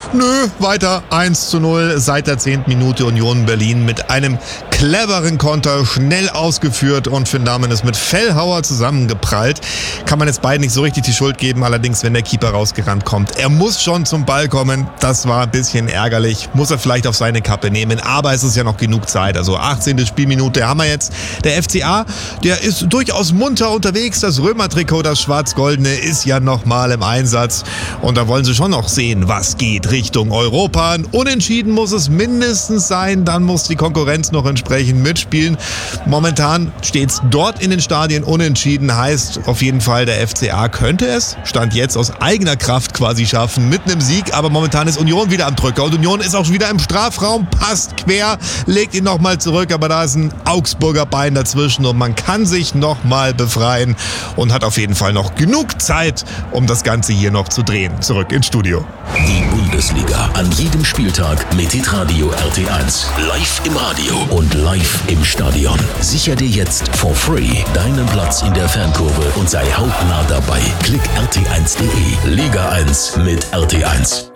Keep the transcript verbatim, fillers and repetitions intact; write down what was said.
Nö, weiter eins zu null seit der zehnten Minute Union Berlin mit einem cleveren Konter, schnell ausgeführt und Finn Dahmen ist mit Fellhauer zusammengeprallt. Kann man jetzt beiden nicht so richtig die Schuld geben, allerdings wenn der Keeper rausgerannt kommt. Er muss schon zum Ball kommen, das war ein bisschen ärgerlich, muss er vielleicht auf seine Kappe nehmen, aber es ist ja noch genug Zeit, also achtzehnte Spielminute haben wir jetzt. Der F C A, der ist durchaus munter unterwegs, das Römer-Trikot, das schwarz-goldene ist ja nochmal im Einsatz und da wollen sie schon noch sehen, was geht Richtung Europa. Unentschieden muss es mindestens sein, dann muss die Konkurrenz noch entsprechend mitspielen. Momentan steht es dort in den Stadien unentschieden, heißt auf jeden Fall, der F C A könnte es, Stand jetzt aus eigener Kraft quasi schaffen, mit einem Sieg, aber momentan ist Union wieder am Drücker und Union ist auch schon wieder im Strafraum, passt quer, legt ihn nochmal zurück, aber da ist ein Augsburger Bein dazwischen und man kann sich nochmal befreien und hat auf jeden Fall noch genug Zeit, um das Ganze hier noch zu drehen. Zurück ins Studio. Die Bundesliga an jedem Spieltag mit Hitradio R T eins. Live im Radio und live im Stadion. Sicher dir jetzt for free deinen Platz in der Fankurve und sei hautnah dabei. Klick r t eins punkt d e. Liga eins mit R T eins.